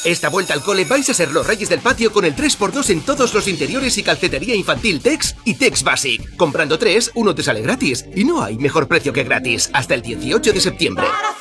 Esta vuelta al cole vais a ser los reyes del patio con el 3x2 en todos los interiores y calcetería infantil Tex y Tex Basic. Comprando 3, uno te sale gratis. Y no hay mejor precio que gratis. Hasta el 18 de septiembre.